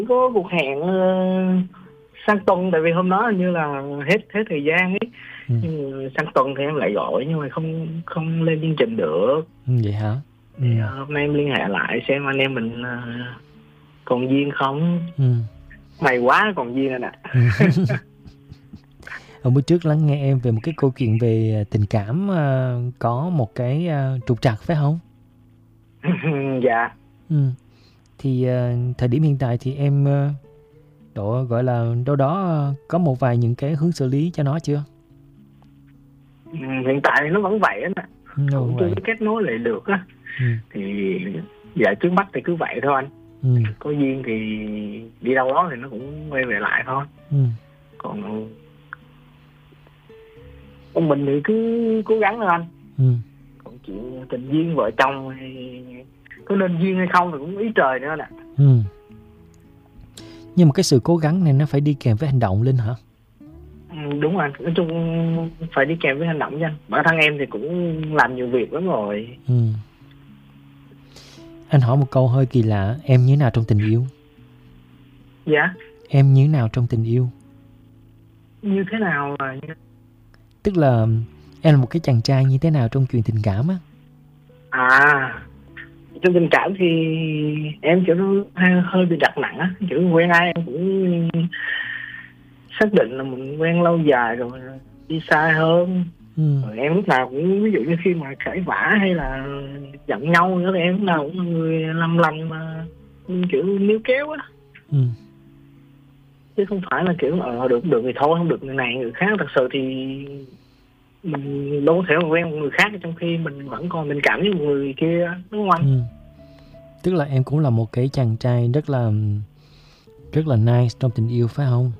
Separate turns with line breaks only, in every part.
có cuộc hẹn sang tuần, tại vì hôm đó hình như là hết thời gian ấy. Nhưng mà sang tuần thì em lại gọi nhưng mà không lên chương trình được.
Vậy hả?
Thì, hôm nay em liên hệ lại xem anh em mình còn duyên không. May quá còn duyên anh ạ.
Hôm bữa trước lắng nghe em về một cái câu chuyện về tình cảm, có một cái trục trặc phải không?
Dạ.
Thì thời điểm hiện tại thì em gọi là đâu đó có một vài những cái hướng xử lý cho nó chưa?
Hiện tại thì nó vẫn vậy anh ạ. Cũng chưa kết nối lại được á. Thì dạ trước mắt thì cứ vậy thôi anh. Có duyên thì đi đâu đó thì nó cũng quay về lại thôi. Còn mình thì cứ cố gắng thôi anh. Còn chuyện tình duyên vợ chồng thì có nên duyên hay không thì cũng ý trời nữa nè.
Nhưng mà cái sự cố gắng này nó phải đi kèm với hành động Linh hả?
Đúng rồi, nói chung phải đi kèm với hành động chứ anh. Bản thân em thì cũng làm nhiều việc lắm rồi.
Anh hỏi một câu hơi kỳ lạ, em như thế nào trong tình yêu?
Dạ?
Em như thế nào trong tình yêu?
Như thế nào là...
Tức là em là một cái chàng trai như thế nào trong chuyện tình cảm á?
Trong tình cảm thì em kiểu nó hơi bị đặt nặng á. Kiểu quen ai em cũng xác định là mình quen lâu dài rồi đi xa hơn. Rồi em lúc nào cũng, ví dụ như khi mà cãi vã hay là giận nhau nữa thì em lúc nào cũng là người làm lành mà kiểu níu kéo á. Chứ không phải là kiểu được thì thôi, không được người này người khác. Thật sự thì mình đâu có thể mà quen một người khác trong khi mình vẫn còn tình cảm với một người kia, đúng không anh?
Tức là em cũng là một cái chàng trai rất là nice trong tình yêu phải không?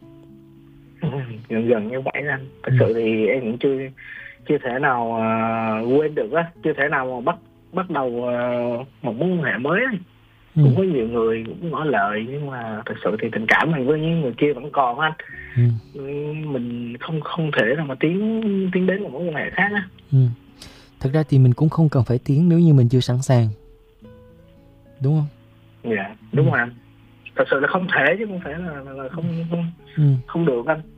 Gần như vậy anh. Thật sự thì em cũng chưa thể nào quên được á, chưa thể nào mà bắt đầu một mối quan hệ mới ấy. Cũng có nhiều người cũng ngỏ lời nhưng mà thật sự thì tình cảm mình với những người kia vẫn còn anh. Mình không thể nào mà tiến đến một mối quan hệ khác á.
Thật ra thì mình cũng không cần phải tiến nếu như mình chưa sẵn sàng, đúng không?
Dạ, đúng rồi anh. Thật sự là không thể chứ không phải là không được anh.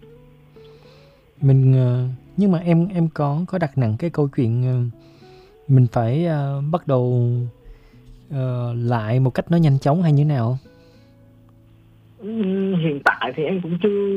Mình nhưng mà em có đặt nặng cái câu chuyện mình phải bắt đầu lại một cách nó nhanh chóng hay như thế nào?
Hiện tại thì em cũng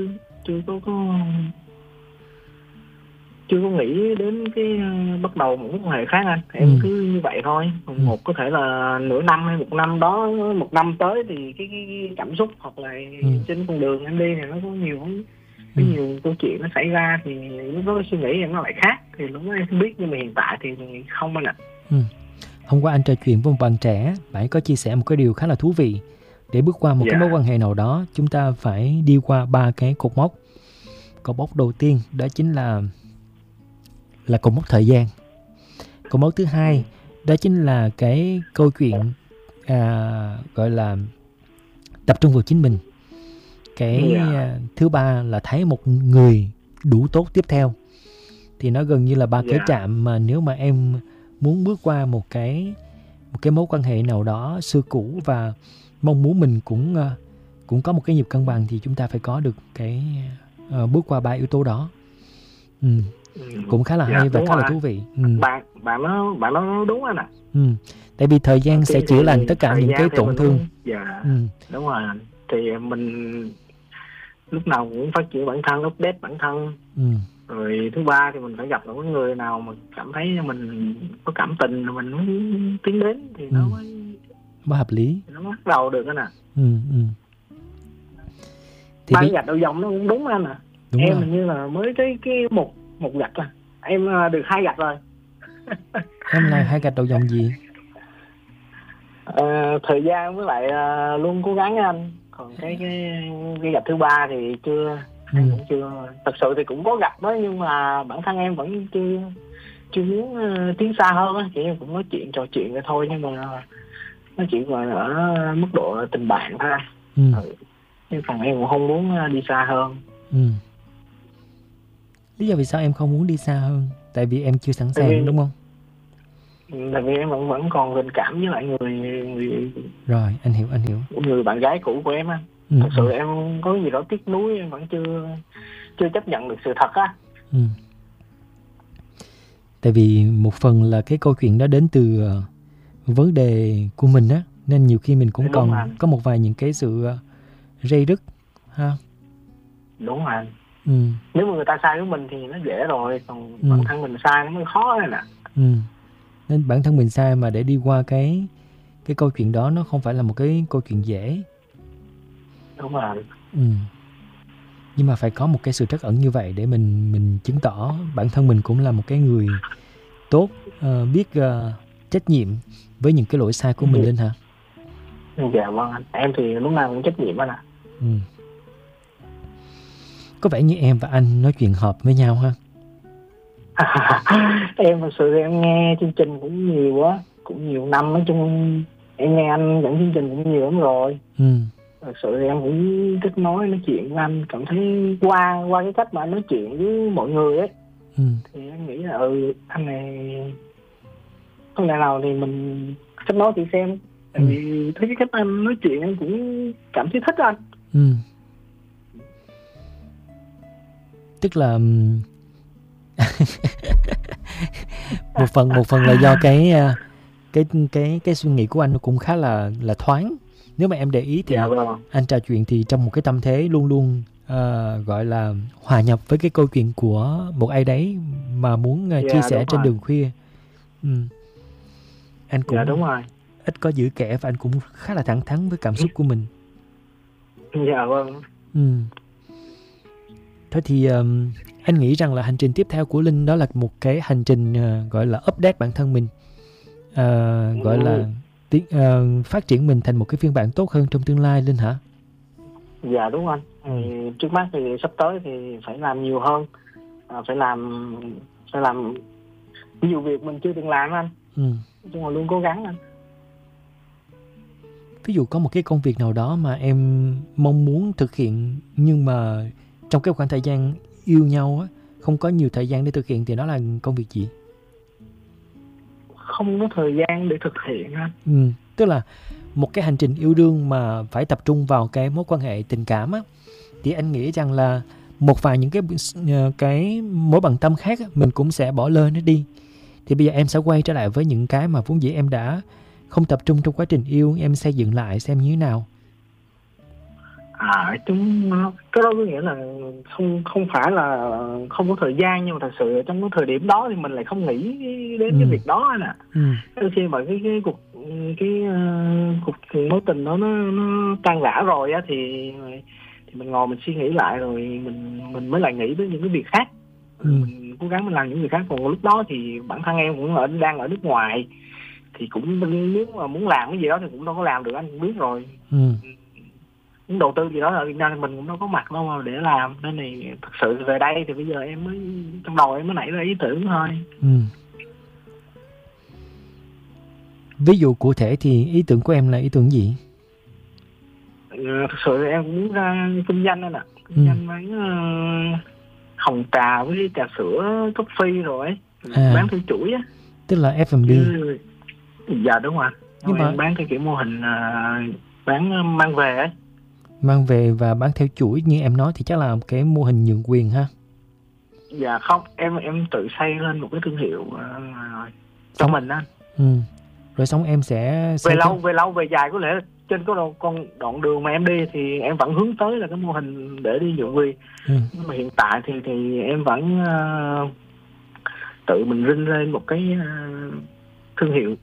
chưa có nghĩ đến cái bắt đầu một mối quan hệ khác anh. Em cứ như vậy thôi. Một có thể là nửa năm hay một năm đó, một năm tới thì cái cảm xúc hoặc là trên con đường em đi thì nó có nhiều câu chuyện nó xảy ra thì lúc đó suy nghĩ em nó lại khác, thì lúc đó em không biết. Nhưng mà hiện tại thì không anh ạ.
Hôm qua anh trò chuyện với một bạn trẻ, bạn có chia sẻ một cái điều khá là thú vị. Để bước qua một cái mối quan hệ nào đó, chúng ta phải đi qua 3 cái cột mốc. Cột mốc đầu tiên đó chính là cột mốc thời gian. Cột mốc thứ hai đó chính là cái câu chuyện gọi là tập trung vào chính mình. Cái thứ ba là thấy một người đủ tốt tiếp theo. Thì nó gần như là 3 cái trạm mà nếu mà em muốn bước qua một cái mối quan hệ nào đó xưa cũ và mong muốn mình cũng có một cái nhịp cân bằng thì chúng ta phải có được cái bước qua 3 yếu tố đó. Cũng khá là hay và khá là thú vị.
Bạn nói đúng anh ạ.
Tại vì thời gian sẽ chữa lành tất cả những cái tổn thương.
Đúng rồi. Thì mình lúc nào cũng phát triển bản thân, update bản thân. Rồi thứ ba thì mình phải gặp được người nào mà cảm thấy mình có cảm tình rồi mình mới tiến đến thì nó
mới hợp lý,
nó bắt đầu được anh ạ.
Thì
3 gạch đầu dòng nó cũng đúng anh ạ. Em hình như là mới cái một gạch à. Em được 2 gạch rồi.
Em là 2 gạch đầu dòng gì?
Thời gian với lại luôn cố gắng anh. Còn cái gạch thứ ba thì chưa. Em cũng chưa. Thật sự thì cũng có gặp đó nhưng mà bản thân em vẫn chưa muốn tiến xa hơn á. Chỉ cũng nói chuyện trò chuyện vậy thôi, nhưng mà nói chuyện mà ở mức độ tình bạn thôi. Nhưng còn em cũng không muốn đi xa hơn.
Lý do vì sao em không muốn đi xa hơn? Tại vì em chưa sẵn sàng đúng không?
Tại vì em vẫn còn tình cảm với lại người
Rồi, anh hiểu.
người bạn gái cũ của em á. Thật sự em có gì đó tiếc nuối, em vẫn chưa chấp nhận được sự thật á.
Tại vì một phần là cái câu chuyện đó đến từ vấn đề của mình á, nên nhiều khi mình cũng
Đúng
còn
rồi.
có một vài những cái sự rây rứt ha.
Đúng rồi.
Ừ.
Nếu mà người ta sai với mình thì nó dễ rồi, còn bản thân mình sai nó mới khó rồi nè.
Nên bản thân mình sai mà để đi qua cái câu chuyện đó nó không phải là một cái câu chuyện dễ.
Đúng rồi.
Nhưng mà phải có một cái sự trắc ẩn như vậy để mình chứng tỏ bản thân mình cũng là một cái người tốt, biết trách nhiệm với những cái lỗi sai của mình, Linh hả?
Dạ vâng anh, em thì lúc nào cũng trách nhiệm anh ạ.
Có vẻ như em và anh nói chuyện hợp với nhau ha.
Em thật sự em nghe chương trình cũng nhiều quá, cũng nhiều năm, nói chung em nghe anh dẫn chương trình cũng nhiều lắm rồi. Thật sự em cũng thích nói chuyện với anh, cảm thấy qua cái cách mà anh nói chuyện với mọi người ấy, thì em nghĩ là anh này không lẽ nào thì mình kết nối thử xem. Tại vì thấy cái cách anh nói chuyện em cũng cảm thấy thích anh.
Tức là một phần là do cái suy nghĩ của anh nó cũng khá là thoáng. Nếu mà em để ý thì anh trò chuyện thì trong một cái tâm thế luôn luôn gọi là hòa nhập với cái câu chuyện của một ai đấy mà muốn chia sẻ trên đường khuya. Anh cũng
đúng rồi.
Ít có giữ kẻ và anh cũng khá là thẳng thắn với cảm xúc của mình.
Dạ vâng.
Thế thì anh nghĩ rằng là hành trình tiếp theo của Linh đó là một cái hành trình gọi là update bản thân mình, gọi là phát triển mình thành một cái phiên bản tốt hơn trong tương lai, Linh hả?
Dạ đúng anh. Trước mắt thì sắp tới thì phải làm nhiều hơn, phải làm nhiều việc mình chưa từng làm anh. Nhưng mà luôn cố gắng anh.
Ví dụ có một cái công việc nào đó mà em mong muốn thực hiện nhưng mà trong cái khoảng thời gian yêu nhau á, không có nhiều thời gian để thực hiện thì đó là công việc gì?
Không có thời gian để thực hiện anh.
Tức là một cái hành trình yêu đương mà phải tập trung vào cái mối quan hệ tình cảm á, thì anh nghĩ rằng là một vài những cái mối bận tâm khác á, mình cũng sẽ bỏ lơ nó đi. Thì bây giờ em sẽ quay trở lại với những cái mà vốn dĩ em đã không tập trung trong quá trình yêu, em xây dựng lại xem như thế nào.
Cái đó có nghĩa là không phải là không có thời gian, nhưng mà thật sự trong cái thời điểm đó thì mình lại không nghĩ đến cái việc đó nè. Khi mà cuộc mối tình đó nó tan rã rồi á, thì mình ngồi mình suy nghĩ lại rồi mình mới lại nghĩ đến những cái việc khác. Mình cố gắng mình làm những việc khác. Còn lúc đó thì bản thân em cũng đang ở nước ngoài, thì cũng nếu mà muốn làm cái gì đó thì cũng đâu có làm được, anh cũng biết rồi. Muốn đầu tư gì đó ở Việt Nam thì mình cũng đâu có mặt đâu mà để làm. Nên thì thật sự về đây thì bây giờ em mới trong đầu em mới nảy ra ý tưởng thôi.
Ví dụ cụ thể thì ý tưởng của em là ý tưởng gì?
Thật sự em cũng muốn ra kinh doanh anh ạ. Kinh doanh bán hồng trà với trà sữa, coffee rồi ấy. Bán theo chuỗi á.
Tức là F&B.
Dạ đúng rồi. Nhưng mà em bán theo kiểu mô hình bán mang về ấy. Mang về
và bán theo chuỗi như em nói thì chắc là cái mô hình nhượng quyền ha.
Dạ không, em tự xây lên một cái thương hiệu cho mình anh.
Rồi xong em sẽ
về lâu về dài có lẽ trên cái con đoạn đường mà em đi thì em vẫn hướng tới là cái mô hình để đi nhượng quyền. Nhưng mà hiện tại thì em vẫn tự mình rinh lên một cái thương hiệu.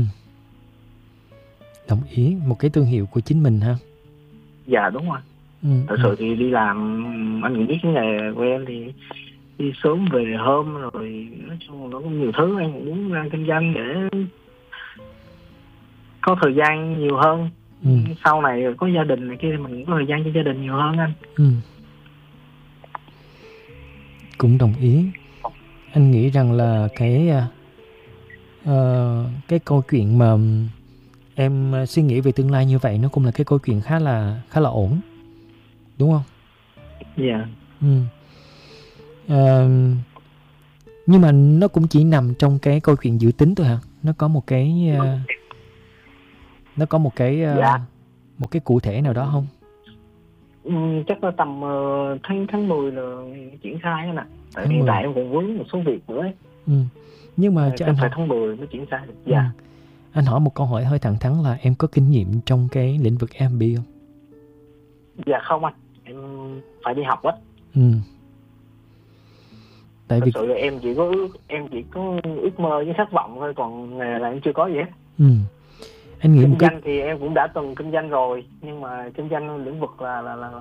Đồng ý, một cái thương hiệu của chính mình ha.
Dạ đúng rồi. Thật sự thì đi làm, anh cũng biết cái nghề của em thì đi sớm về hôm, rồi nói chung nó cũng nhiều thứ. Em cũng muốn ra kinh doanh để có thời gian nhiều hơn. Sau này có gia đình này kia thì mình cũng có thời gian cho gia đình nhiều hơn anh.
Cũng đồng ý. Anh nghĩ rằng là cái câu chuyện mà em suy nghĩ về tương lai như vậy nó cũng là cái câu chuyện khá là ổn, đúng không?
Dạ.
Nhưng mà nó cũng chỉ nằm trong cái câu chuyện dự tính thôi hả? nó có một cái một cái cụ thể nào đó không?
Chắc là tầm tháng 10 là triển khai đó nè. Tại hiện tại em còn vướng một số việc nữa ấy.
Nhưng mà cho anh
phải tháng 10 mới triển khai được. Dạ.
Anh hỏi một câu hỏi hơi thẳng thắn là em có kinh nghiệm trong cái lĩnh vực F&B không?
Dạ không anh, em phải đi học á.
Tại vì
thực sự là em chỉ có ước mơ với khát vọng thôi, còn nghề là em chưa có gì hết.
Anh nghĩ
kinh doanh thì em cũng đã từng kinh doanh rồi, nhưng mà kinh doanh lĩnh vực là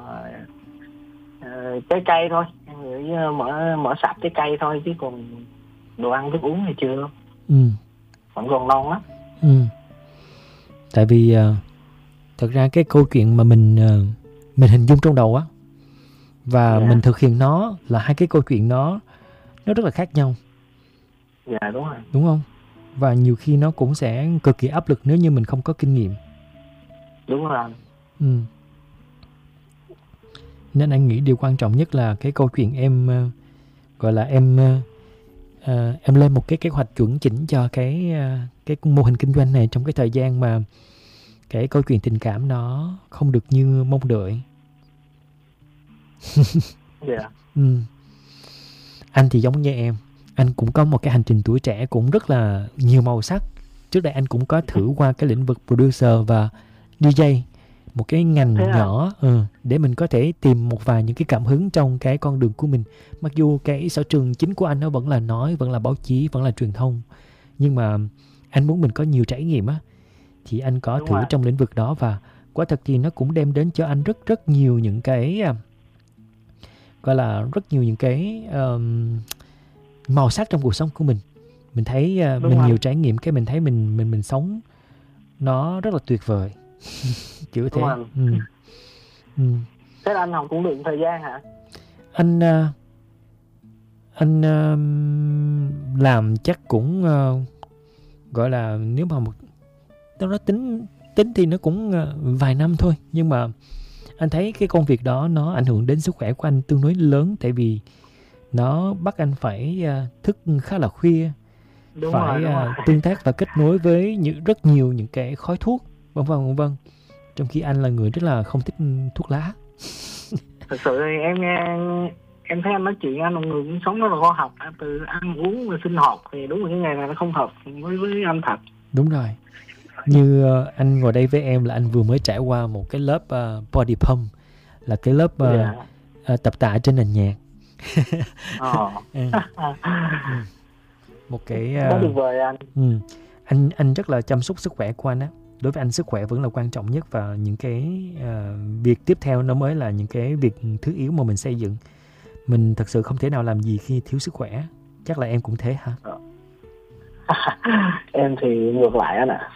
trái cây thôi, em nghĩ mở sạp trái cây thôi, chứ còn đồ ăn thức uống thì chưa. Vẫn còn non lắm.
Tại vì thật ra cái câu chuyện mà mình hình dung trong đầu á và mình thực hiện nó là hai cái câu chuyện nó rất là khác nhau.
Dạ đúng rồi.
Đúng không? Và nhiều khi nó cũng sẽ cực kỳ áp lực nếu như mình không có kinh nghiệm.
Đúng rồi.
Nên anh nghĩ điều quan trọng nhất là cái câu chuyện em gọi là em lên một cái kế hoạch chuẩn chỉnh cho cái mô hình kinh doanh này trong cái thời gian mà cái câu chuyện tình cảm nó không được như mong đợi. Anh thì giống như em, anh cũng có một cái hành trình tuổi trẻ cũng rất là nhiều màu sắc. Trước đây anh cũng có thử qua cái lĩnh vực producer và DJ, một cái ngành nhỏ để mình có thể tìm một vài những cái cảm hứng trong cái con đường của mình. Mặc dù cái sở trường chính của anh nó vẫn là nói, vẫn là báo chí, vẫn là truyền thông, nhưng mà anh muốn mình có nhiều trải nghiệm á, thì anh có thử trong lĩnh vực đó, và quả thật thì nó cũng đem đến cho anh rất nhiều những cái gọi là rất nhiều những cái màu sắc trong cuộc sống của mình. Mình thấy mình nhiều trải nghiệm, cái mình thấy mình sống nó rất là tuyệt vời. Kiểu thế.
Thế là anh học cũng được thời gian hả?
Anh làm chắc cũng gọi là nếu mà nó tính thì nó cũng vài năm thôi, nhưng mà anh thấy cái công việc đó nó ảnh hưởng đến sức khỏe của anh tương đối lớn, tại vì nó bắt anh phải thức khá là khuya,
đúng
phải
rồi.
tương tác và kết nối với rất nhiều những cái khói thuốc, vân vân. Trong khi anh là người rất là không thích thuốc lá.
Thực sự thì em thấy anh nói chuyện, anh là người cũng sống rất là khoa học, từ ăn uống và sinh hoạt, thì đúng là cái nghề này nó không hợp với anh thật.
Đúng rồi. Như anh ngồi đây với em là anh vừa mới trải qua một cái lớp body pump, là cái lớp tập tạ trên nền nhạc. Một cái
rất tuyệt vời
anh rất là chăm sóc sức khỏe của anh á. Đối với anh sức khỏe vẫn là quan trọng nhất, và những cái việc tiếp theo nó mới là những cái việc thứ yếu mà mình xây dựng. Mình thật sự không thể nào làm gì khi thiếu sức khỏe. Chắc là em cũng thế hả?
Em thì ngược lại anh ạ.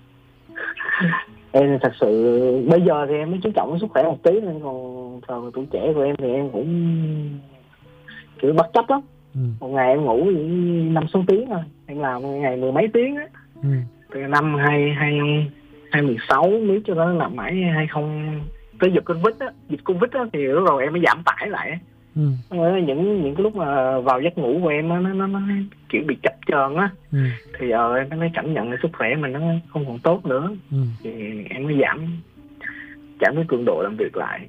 Em thật sự bây giờ thì em mới chú trọng sức khỏe một tí, nên còn thời tuổi trẻ của em thì em cũng kiểu bất chấp lắm. Một ngày em ngủ 5-6 tiếng thôi, em làm một ngày 10 mấy tiếng á. Từ năm 2016 nếu cho nó làm mãi 20 tới dịch Covid á, thì lúc đầu em mới giảm tải lại. Những cái lúc mà vào giấc ngủ của em nó kiểu bị chập chờn á, thì em mới cảm nhận là sức khỏe mình nó không còn tốt nữa, thì em mới giảm cái cường độ làm việc lại.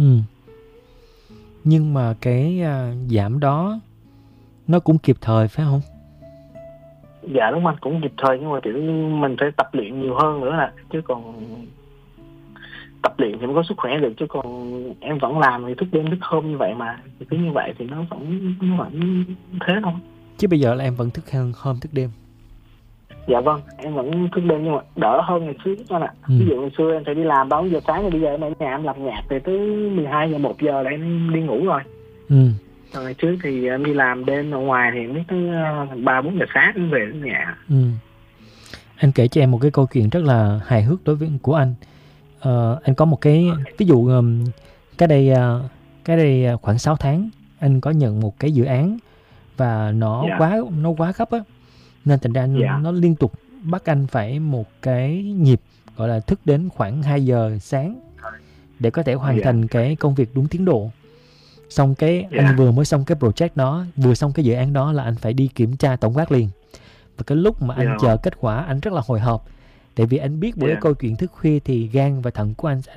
Nhưng mà cái giảm đó nó cũng kịp thời phải không?
Dạ đúng anh, cũng kịp thời, nhưng mà kiểu mình phải tập luyện nhiều hơn nữa là, chứ còn tập luyện thì mới có sức khỏe được, chứ còn em vẫn làm thì thức đêm thức hôm như vậy mà, thì cứ như vậy thì nó vẫn thế thôi.
Chứ bây giờ là em vẫn thức hôm thức đêm?
Dạ vâng, em vẫn thức đêm, nhưng mà đỡ hơn ngày xưa anh ạ. Ví dụ ngày xưa em phải đi làm 3 giờ sáng, rồi bây giờ em ở nhà em làm nhạc thì tới 12 giờ 1 giờ là em đi ngủ rồi. Rồi ngày trước thì em đi làm đêm ở ngoài thì mới tới 3-4 giờ sáng em về đến nhà.
Anh kể cho em một cái câu chuyện rất là hài hước đối với của anh. Anh có một cái ví dụ, cái đây khoảng 6 tháng anh có nhận một cái dự án, và nó quá gấp á, nên thành ra nó liên tục bắt anh phải một cái nhịp gọi là thức đến khoảng 2 giờ sáng để có thể hoàn thành cái công việc đúng tiến độ. Xong cái anh vừa mới xong cái project đó, vừa xong cái dự án đó là anh phải đi kiểm tra tổng quát liền, Và cái lúc mà anh chờ kết quả, anh rất là hồi hộp. Tại vì anh biết buổi câu chuyện thức khuya thì gan và thận của anh